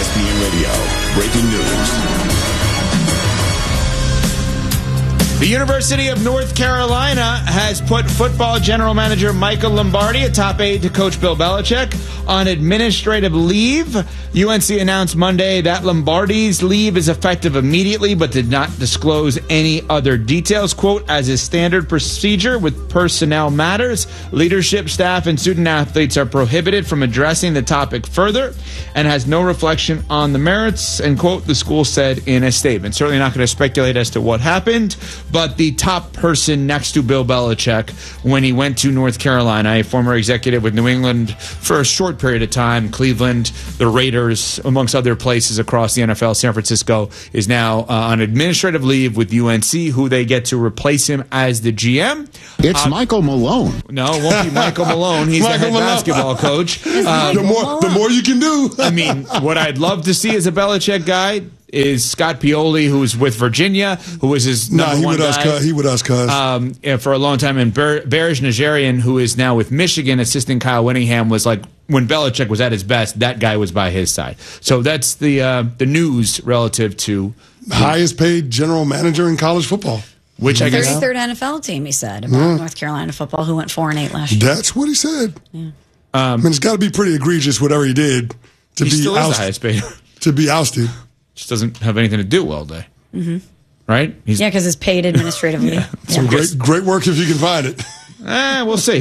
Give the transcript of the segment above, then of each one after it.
ESPN Radio. Breaking news. The University of North Carolina has put football general manager Michael Lombardi, a top aide to Coach Bill Belichick, on administrative leave. UNC announced Monday that Lombardi's leave is effective immediately, but did not disclose any other details. Quote, as is standard procedure with personnel matters, leadership, staff, and student athletes are prohibited from addressing the topic further and has no reflection on the merits, end quote, the school said in a statement. Certainly not going to speculate as to what happened, but the top person next to Bill Belichick when he went to North Carolina, a former executive with New England for a short period of time, Cleveland, the Raiders, amongst other places across the NFL, San Francisco, is now on administrative leave with UNC, who they get to replace him as the GM. It's Michael Malone. No, it won't be Michael Malone. He's the head basketball coach. The more you can do. I mean, what I'd love to see as a Belichick guy is Scott Pioli, who's with Virginia, who was his number one guy. He with us, cuz. For a long time. And Barish Najarian, who is now with Michigan, assisting Kyle Whittingham, was like, when Belichick was at his best, that guy was by his side. So that's the news relative to highest paid general manager in college football. Which I guess 33rd NFL team, he said, about North Carolina football, who went 4-8 last year. That's what he said. Yeah. I mean, it's got to be pretty egregious whatever he did to he be still ousted. Is the highest paid. To be ousted. Just doesn't have anything to do all day. Mm-hmm. Right? Yeah, because it's paid administratively. Yeah. Some great work if you can find it. We'll see.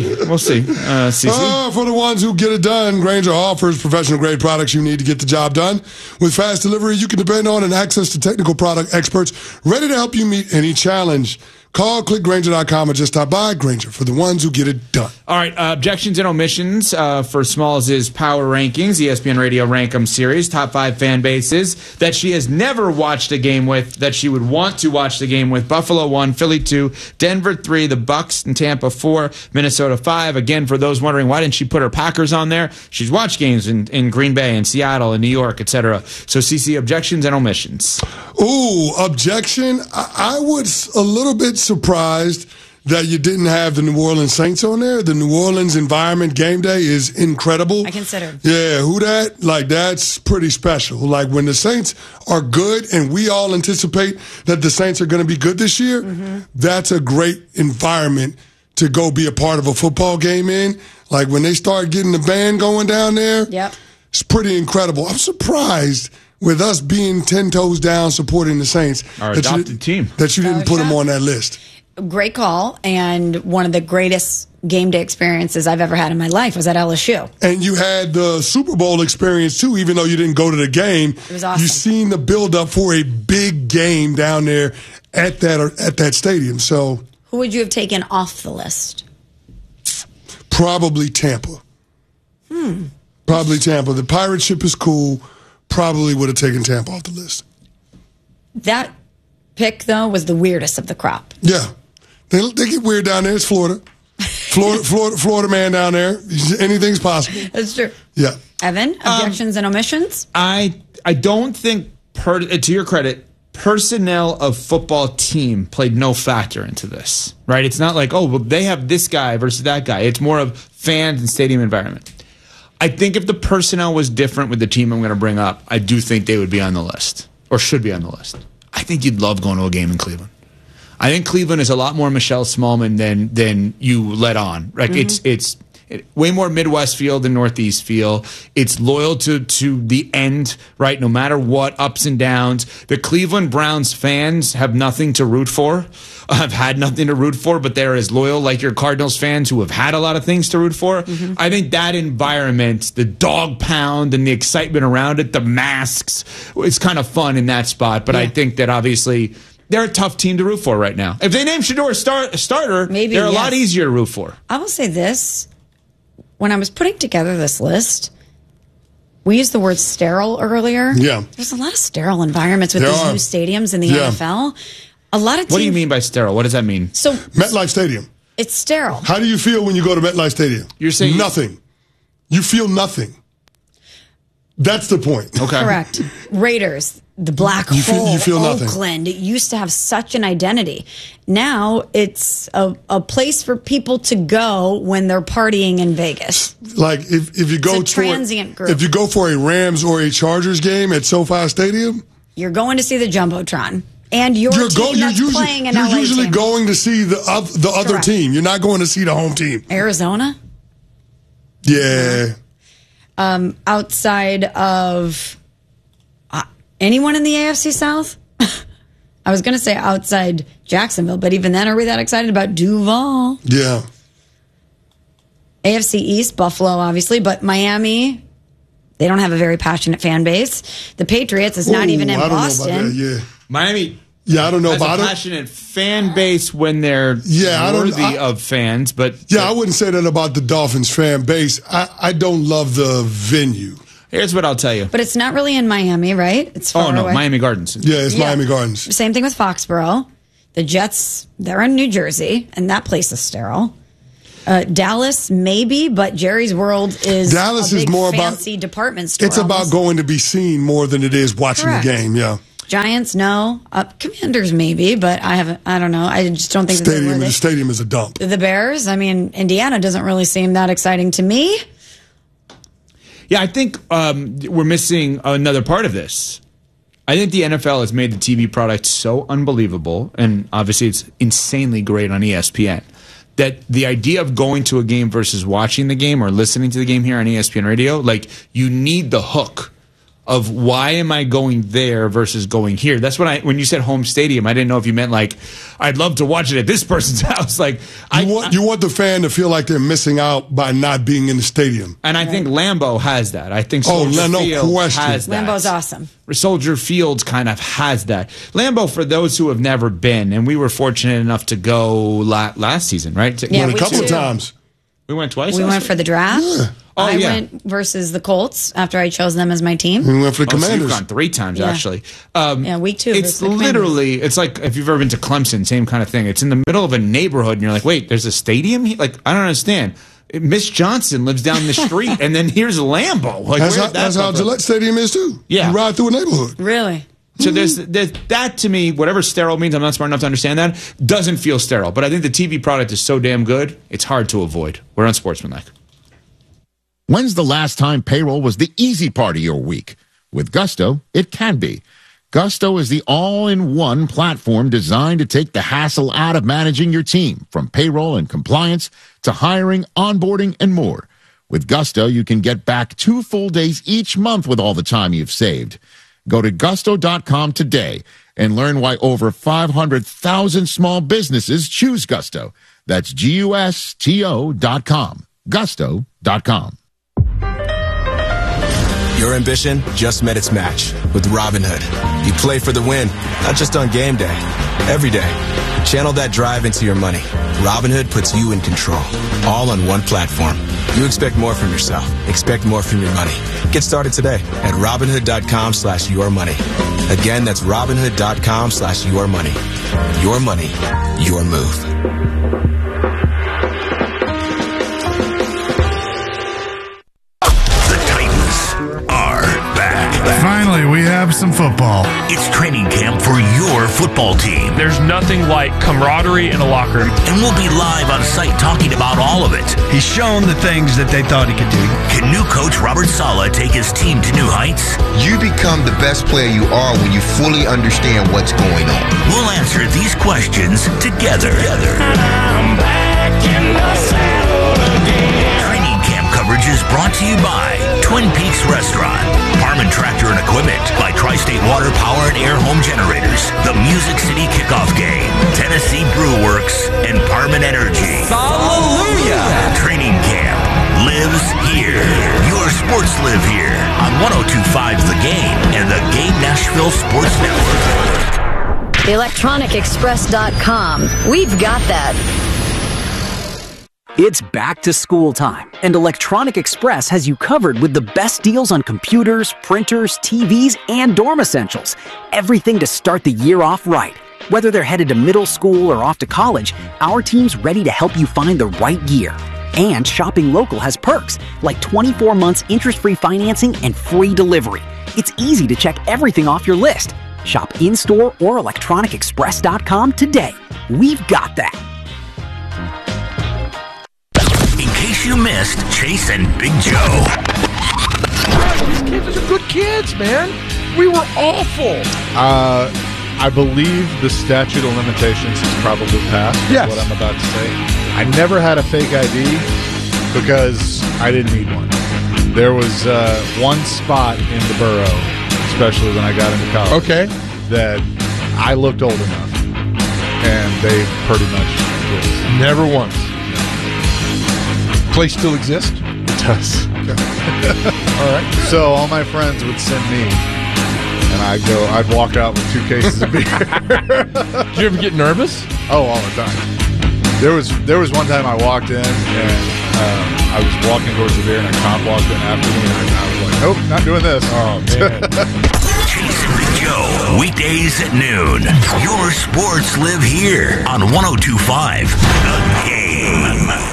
CC? For the ones who get it done, Grainger offers professional-grade products you need to get the job done. With fast delivery, you can depend on and access to technical product experts ready to help you meet any challenge. Call, click Grainger.com, or just stop by. Grainger, for the ones who get it done. All right, objections and omissions for Smalls' Power Rankings, ESPN Radio Rank 'em series, top 5 fan bases that she has never watched a game with, that she would want to watch the game with. Buffalo 1, Philly 2, Denver 3, the Bucks and Tampa 4, Minnesota 5. Again, for those wondering, why didn't she put her Packers on there? She's watched games in Green Bay and Seattle and New York, etc. So, CC, objections and omissions. Ooh, objection. I was a little bit surprised that you didn't have the New Orleans Saints on there. The New Orleans environment game day is incredible. I consider. Yeah, who that? Like, that's pretty special. Like, when the Saints are good and we all anticipate that the Saints are going to be good this year, that's a great environment to go be a part of a football game in. Like, when they start getting the band going down there, it's pretty incredible. I'm surprised with us being 10 toes down supporting the Saints, our adopted team, that you didn't put them on that list. Great call, and one of the greatest game day experiences I've ever had in my life was at LSU. And you had the Super Bowl experience too, even though you didn't go to the game. It was awesome. You seen the build up for a big game down there at that stadium. So, who would you have taken off the list? Probably Tampa. Probably Tampa. The pirate ship is cool. Probably would have taken Tampa off the list. That pick, though, was the weirdest of the crop. Yeah. They get weird down there. It's Florida. Florida man down there. Anything's possible. That's true. Yeah. Evan, objections and omissions? I don't think, to your credit, personnel of football team played no factor into this, right? It's not like, oh, well, they have this guy versus that guy. It's more of fans and stadium environment. I think if the personnel was different with the team I'm going to bring up, I do think they would be on the list, or should be on the list. I think you'd love going to a game in Cleveland. I think Cleveland is a lot more Michelle Smallman than you let on. Like it's way more Midwest feel than Northeast feel. It's loyal to the end, right? No matter what, ups and downs. The Cleveland Browns fans have nothing to root for. Have had nothing to root for, but they're as loyal like your Cardinals fans who have had a lot of things to root for. I think that environment, the dog pound and the excitement around it, the masks, it's kind of fun in that spot. But I think that obviously they're a tough team to root for right now. If they name Shedeur a starter, they're a lot easier to root for. I will say this. When I was putting together this list, we used the word sterile earlier. Yeah. There's a lot of sterile environments with these new stadiums in the NFL. A lot of teams. What do you mean by sterile? What does that mean? So MetLife Stadium. It's sterile. How do you feel when you go to MetLife Stadium? You're saying nothing. You feel nothing. That's the point. Okay. Correct. Raiders. the black You hole, feel nothing. Oakland. It used to have such an identity. Now it's a place for people to go when they're partying in Vegas. Like if you go It's a transient group. if you go for a Rams or a Chargers game at SoFi Stadium, You're going to see the Jumbotron. And your team that's playing an LA you're usually team. going to see the other Correct. team. You're not going to see the home team. Arizona? Yeah. Outside of anyone in the AFC South? I was going to say outside Jacksonville, but even then, are we that excited about Duval? Yeah. AFC East, Buffalo, obviously, but Miami, they don't have a very passionate fan base. The Patriots is not even in I don't Boston. know about that. Yeah. Miami. Yeah, I don't know has about a it. passionate fan base when they're worthy of fans, but Yeah, I wouldn't say that about the Dolphins fan base. I don't love the venue. here's what I'll tell you. But it's not really in Miami, right? It's far Oh no, away. Miami Gardens. Yeah, it's Miami Gardens. Same thing with Foxborough. The Jets, they're in New Jersey, and that place is sterile. Dallas, maybe, but Jerry's World is Dallas a big is more fancy about department store. It's about almost. going to be seen more than it is watching Correct. the game. Yeah. Giants, no. Commanders, maybe, but I don't know. I just don't think The stadium is a dump. The Bears, I mean, Indiana doesn't really seem that exciting to me. Yeah, I think we're missing another part of this. I think the NFL has made the TV product so unbelievable, and obviously it's insanely great on ESPN, that the idea of going to a game versus watching the game or listening to the game here on ESPN Radio, like, you need the hook of why am I going there versus going here. That's when you said home stadium, I didn't know if you meant like, I'd love to watch it at this person's house. Like, You want the fan to feel like they're missing out by not being in the stadium. And I think Lambeau has that. I think Oh, Soldier no Field question. has that. Lambeau's awesome. Soldier Fields kind of has that. Lambeau, for those who have never been, and we were fortunate enough to go last season, right? Yeah, Went a we couple of too. times. We went twice. We last went year? for the draft. Yeah. Oh, I yeah. went versus the Colts after I chose them as my team. We went for the Oh, so you've Commanders. gone 3 times, Yeah. actually. Week 2. It's versus the Commanders. literally, it's like if you've ever been to Clemson, same kind of thing. It's in the middle of a neighborhood, and you're like, wait, there's a stadium here? Like, I don't understand. Miss Johnson lives down the street, and then here's Lambeau. Like, That's where how, did that that's how come from? Gillette Stadium is too. Yeah. You ride through a neighborhood. Really? So there's that, to me, whatever sterile means, I'm not smart enough to understand that, doesn't feel sterile. But I think the TV product is so damn good, it's hard to avoid. We're on Sportsmanlike. When's the last time payroll was the easy part of your week? With Gusto, it can be. Gusto is the all-in-one platform designed to take the hassle out of managing your team, from payroll and compliance to hiring, onboarding, and more. With Gusto, you can get back 2 full days each month with all the time you've saved. Go to gusto.com today and learn why over 500,000 small businesses choose Gusto. That's GUSTO.com. Gusto.com. Your ambition just met its match with Robinhood. You play for the win, not just on game day, every day. Channel that drive into your money. Robinhood puts you in control, all on one platform. You expect more from yourself. Expect more from your money. Get started today at Robinhood.com/yourmoney. Again, that's Robinhood.com/yourmoney. Your money, your move. Finally, we have some football. It's training camp for your football team. There's nothing like camaraderie in a locker room. And we'll be live on site talking about all of it. He's shown the things that they thought he could do. Can new coach Robert Saleh take his team to new heights? You become the best player you are when you fully understand what's going on. We'll answer these questions together. I'm back in the saddle again. Training camp coverage is brought to you by Twin Peaks Restaurant, Harmon Tractor and Equipment, by Tri-State Water Power and Air Home Generators, the Music City Kickoff Game, Tennessee Brew Works, and Parman Energy. Hallelujah! Training camp lives here. Your sports live here on 102.5 The Game and the Game Nashville Sports Network. ElectronicExpress.com. We've got that. It's back to school time, and Electronic Express has you covered with the best deals on computers, printers, TVs, and dorm essentials. Everything to start the year off right. Whether they're headed to middle school or off to college, our team's ready to help you find the right gear. And shopping local has perks, like 24 months interest-free financing and free delivery. It's easy to check everything off your list. Shop in-store or electronicexpress.com today. We've got that. In case you missed Chase and Big Joe. These kids are good kids, man. We were awful. I believe the statute of limitations has probably passed. Yes. What I'm about to say. I never had a fake ID because I didn't need one. There was one spot in the borough, especially when I got into college, that I looked old enough, and they pretty much just never once. Place still exists? It does. Okay. All right. So all my friends would send me, and I'd walk out with 2 cases of beer. Did you ever get nervous? Oh, all the time. There was one time I walked in and I was walking towards the beer and a cop walked in after me and I was like, nope, not doing this. Oh, man. Chase and Big Joe, weekdays at noon. Your sports live here on 102.5 The Game.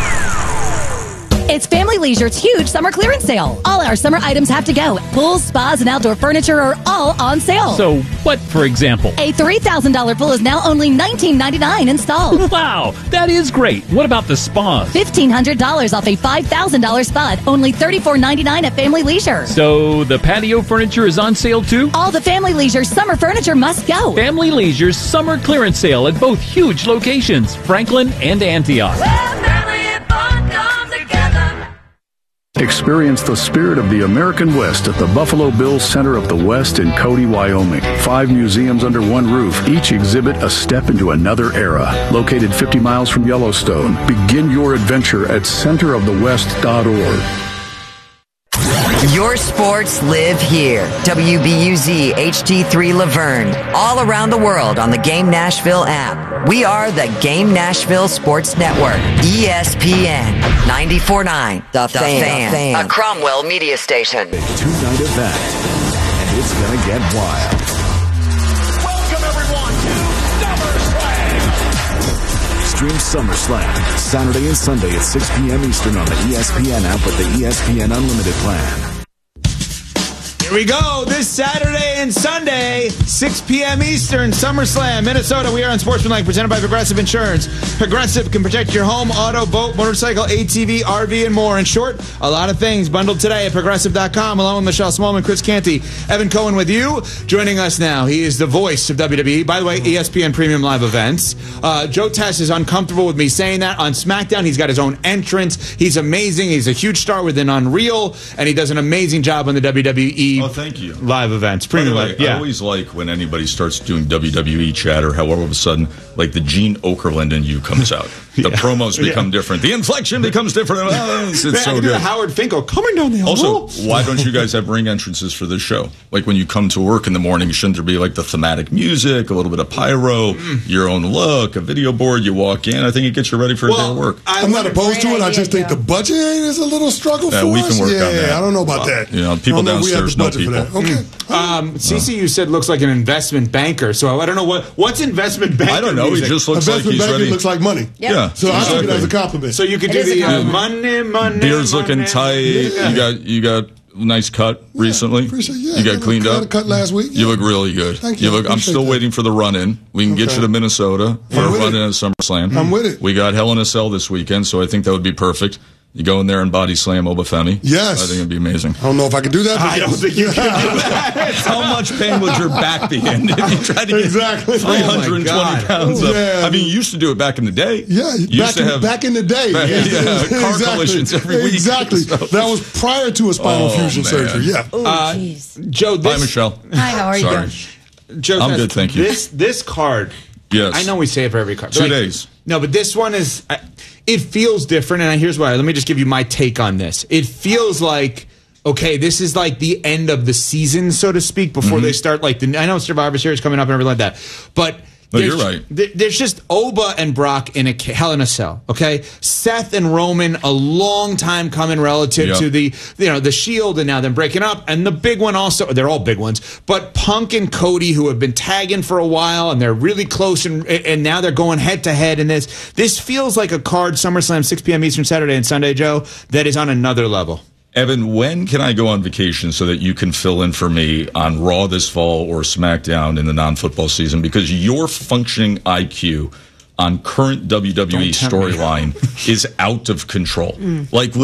It's Family Leisure's huge summer clearance sale. All our summer items have to go. Pools, spas, and outdoor furniture are all on sale. So what, for example? A $3,000 pool is now only $19.99 installed. Wow, that is great. What about the spas? $1,500 off a $5,000 spa, only $34.99 at Family Leisure. So the patio furniture is on sale too? All the Family Leisure summer furniture must go. Family Leisure's summer clearance sale at both huge locations, Franklin and Antioch. Experience the spirit of the American West at the Buffalo Bills Center of the West in Cody, Wyoming. 5 museums under one roof, each exhibit a step into another era. Located 50 miles from Yellowstone, begin your adventure at centerofthewest.org. Your sports live here. WBUZ HD3 Laverne. All around the world on the Game Nashville app. We are the Game Nashville Sports Network. ESPN 94.9. The Fan. A Cromwell media station. Two-night event, and it's going to get wild. Welcome everyone to SummerSlam. Stream SummerSlam Saturday and Sunday at 6 p.m. Eastern on the ESPN app with the ESPN Unlimited plan. Here we go. This Saturday and Sunday, 6 p.m. Eastern, SummerSlam, Minnesota. We are on Sportsmanlike, presented by Progressive Insurance. Progressive can protect your home, auto, boat, motorcycle, ATV, RV, and more. In short, a lot of things bundled today at Progressive.com, along with Michelle Smallman, Chris Canty, Evan Cohen with you. Joining us now, he is the voice of WWE. By the way, ESPN Premium Live Events. Joe Tess is uncomfortable with me saying that. On SmackDown, he's got his own entrance. He's amazing. He's a huge star within Unreal, and he does an amazing job on the WWE. Oh, thank you. Live events. Premium Live. I always like when anybody starts doing WWE chatter, how all of a sudden, like the Gene Okerlund in you comes out. The promos become different. The inflection becomes different. It's so good. Howard Finkel coming down the hall. Also, why don't you guys have ring entrances for this show? Like when you come to work in the morning, shouldn't there be like the thematic music, a little bit of pyro, your own look, a video board? You walk in. I think it gets you ready for a day of work. I'm not opposed to it. I just think the budget is a little struggle for us. We can work on that. I don't know about that. You know, people downstairs know people. Okay. CC, you said looks like an investment banker. So I don't know what's investment banker. I don't know. Music? He just looks investment like he's ready. Looks like money. Yeah. So I took it as a compliment. So you could do the money. Beard's looking tight. Yeah. You got nice cut recently. You got cleaned up. Cut last week. You look really good. Thank you. I'm still waiting for the run-in. We can get you to Minnesota for a run-in at SummerSlam. I'm with it. We got Hell in a Cell this weekend, so I think that would be perfect. You go in there and body slam Obafemi. Yes. I think it'd be amazing. I don't know if I could do that. I don't think you can do that. How much pain would your back be in if you tried to get 320 pounds up? Yeah. I mean, you used to do it back in the day. Yeah, back in the day. Car collisions every week. Exactly. That was prior to a spinal fusion surgery. Yeah. Joe, Bye, Michelle. Hi, how are you doing? Joe, I'm good, thank you. This card. Yes. I know we say it for every card. 2 days. No, but this one is. It feels different, and here's why. Let me just give you my take on this. It feels like, okay, this is like the end of the season, so to speak, before they start. I know Survivor Series coming up and everything like that, but No, you're right. There's just Oba and Brock in a Hell in a Cell, okay? Seth and Roman, a long time coming relative to the Shield, and now them breaking up. And the big one also, they're all big ones, but Punk and Cody, who have been tagging for a while, and they're really close, and now they're going head-to-head in this. This feels like a card, SummerSlam, 6 p.m. Eastern, Saturday and Sunday, Joe, that is on another level. Evan, when can I go on vacation so that you can fill in for me on Raw this fall or SmackDown in the non-football season? Because your functioning IQ on current WWE storyline is out of control. Like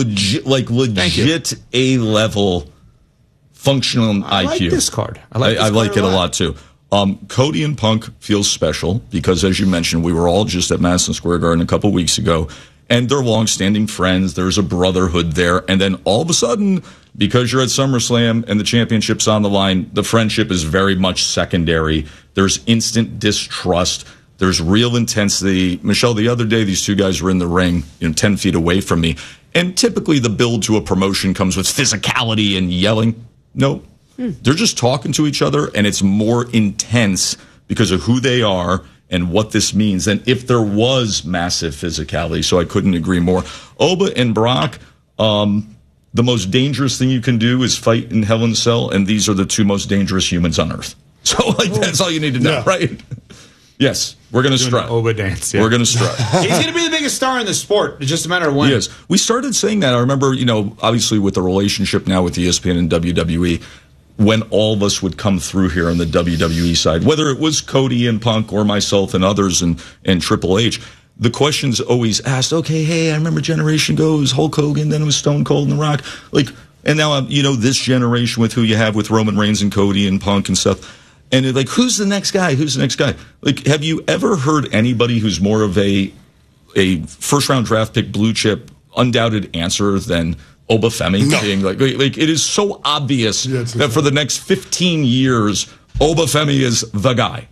legit A-level functional IQ. I like this card. I like it a lot too. Cody and Punk feels special because, as you mentioned, we were all just at Madison Square Garden a couple weeks ago. And they're long-standing friends. There's a brotherhood there. And then all of a sudden, because you're at SummerSlam and the championship's on the line, the friendship is very much secondary. There's instant distrust. There's real intensity. Michelle, the other day, these two guys were in the ring, 10 feet away from me. And typically the build to a promotion comes with physicality and yelling. No, they're just talking to each other, and it's more intense because of who they are and what this means than if there was massive physicality. So I couldn't agree more. Oba and Brock, the most dangerous thing you can do is fight in Hell in a Cell, and these are the two most dangerous humans on Earth. So that's all you need to know, right? Yes, we're going to strut. Oba dance. We're going to strut. He's going to be the biggest star in the sport. It's just a matter of when. Yes. We started saying that. I remember, obviously with the relationship now with ESPN and WWE, when all of us would come through here on the WWE side, whether it was Cody and Punk or myself and others and Triple H, the question's always asked, okay, hey, I remember generation goes, Hulk Hogan, then it was Stone Cold and The Rock. And now, this generation with who you have with Roman Reigns and Cody and Punk and stuff. And it's who's the next guy? Who's the next guy? Have you ever heard anybody who's more of a first-round draft pick, blue chip, undoubted answer than Oba Femi being it is so obvious that for the next 15 years, Oba Femi is the guy.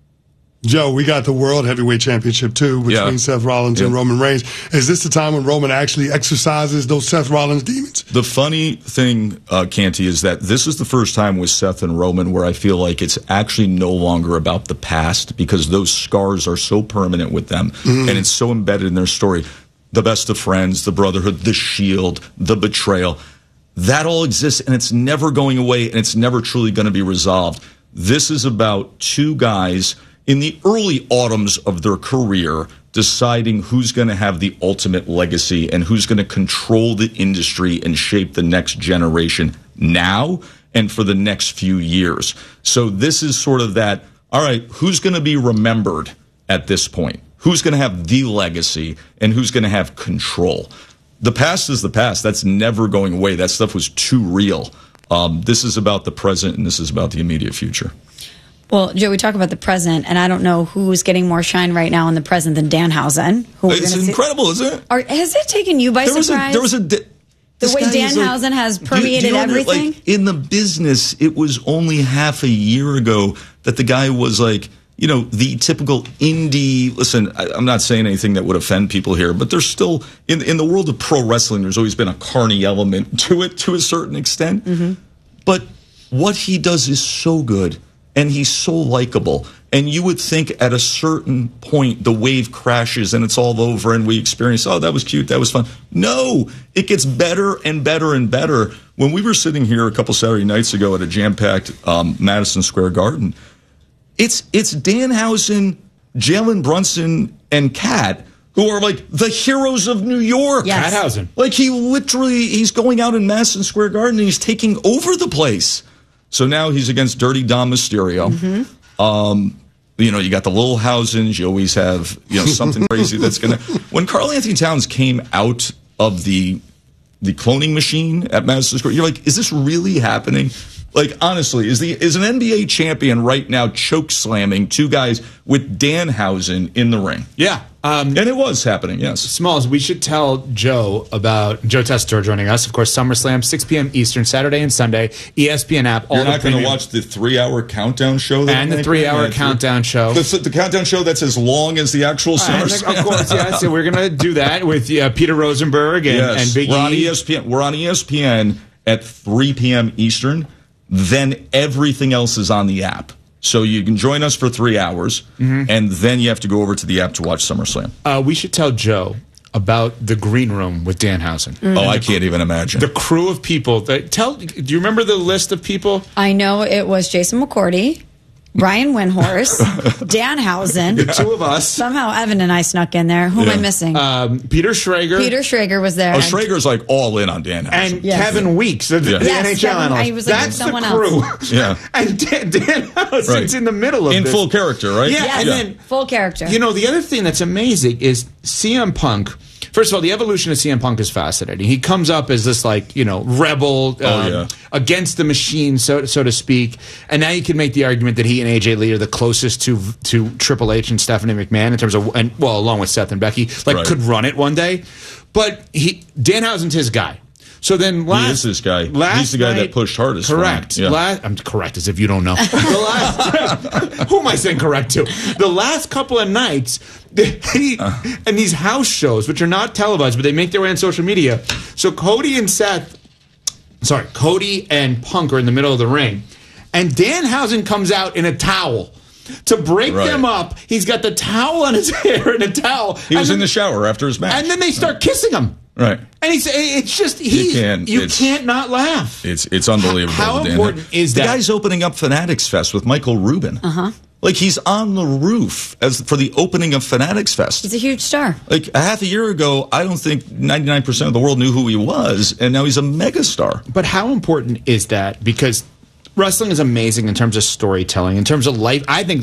Joe, we got the World Heavyweight Championship, too, between Seth Rollins and Roman Reigns. Is this the time when Roman actually exercises those Seth Rollins demons? The funny thing, Canty, is that this is the first time with Seth and Roman where I feel like it's actually no longer about the past because those scars are so permanent with them and it's so embedded in their story. The best of friends, the brotherhood, the Shield, the betrayal. That all exists, and it's never going away, and it's never truly going to be resolved. This is about two guys in the early autumns of their career deciding who's going to have the ultimate legacy and who's going to control the industry and shape the next generation now and for the next few years. So this is sort of that, all right, who's going to be remembered at this point? Who's going to have the legacy and who's going to have control? The past is the past. That's never going away. That stuff was too real. This is about the present, and this is about the immediate future. Well, Joe, we talk about the present, and I don't know who's getting more shine right now in the present than Danhausen. It's incredible, isn't it? Has it taken you by surprise? The way Danhausen has permeated everything? In the business, it was only half a year ago that the guy was the typical indie. Listen, I'm not saying anything that would offend people here, but there's still, in the world of pro wrestling, there's always been a carny element to it to a certain extent. But what he does is so good, and he's so likable. And you would think at a certain point the wave crashes and it's all over and we experience, oh, that was cute, that was fun. No, it gets better and better and better. When we were sitting here a couple Saturday nights ago at a jam-packed Madison Square Garden, it's Danhausen, Jalen Brunson, and Kat who are the heroes of New York. Yes. Cathausen. He's going out in Madison Square Garden and he's taking over the place. So now he's against Dirty Dom Mysterio. You got the little Housens. You always have something crazy that's going to. When Karl Anthony Towns came out of the cloning machine at Madison Square, you're like, is this really happening? Honestly, is an NBA champion right now choke slamming two guys with Danhausen in the ring? Yeah. And it was happening, yes. Smalls, we should tell Joe about Joe Tessitore joining us. Of course, SummerSlam, 6 p.m. Eastern, Saturday and Sunday. ESPN app. You're not going to watch the 3-hour countdown show? And the 3-hour countdown show. The countdown show that's as long as the actual SummerSlam? Of course, yes. So we're going to do that with Peter Rosenberg and Big E. We're on ESPN at 3 p.m. Eastern. Then everything else is on the app. So you can join us for 3 hours, and then you have to go over to the app to watch SummerSlam. We should tell Joe about the green room with Danhausen. Oh, I can't even imagine. The crew of people. Do you remember the list of people? I know it was Jason McCourty, Brian Windhorst, Danhausen. The two of us. Somehow Evan and I snuck in there. Who am I missing? Peter Schrager. Peter Schrager was there. Oh, Schrager's like all in on Danhausen. And Kevin Weeks of the NHL analyst. I was like, That's someone the crew. else. Yeah. And Danhausen's in the middle of in this. full character, right? Yeah, and then full character. You know, the other thing that's amazing is CM Punk. First of all, the evolution of CM Punk is fascinating. He comes up as this, like, you know, rebel against the machine, so to speak. And now you can make the argument that he and AJ Lee are the closest to Triple H and Stephanie McMahon in terms of, along with Seth and Becky, could run it one day. But Danhausen's his guy. So then he is this guy. He's the guy that pushed hardest. Correct. I'm correct as if you don't know. Who am I saying correct to? The last couple of nights, and these house shows, which are not televised, but they make their way on social media. So Cody and Punk are in the middle of the ring. And Danhausen comes out in a towel. To break them up, he's got the towel on his hair and a towel. He was in the shower after his match. And then they start kissing him. Right. And you can't not laugh. It's unbelievable. How important is that? The guy's opening up Fanatics Fest with Michael Rubin. Like, he's on the roof for the opening of Fanatics Fest. He's a huge star. Like, a half a year ago, I don't think 99% of the world knew who he was, and now he's a megastar. But how important is that? Because wrestling is amazing in terms of storytelling, in terms of life. I think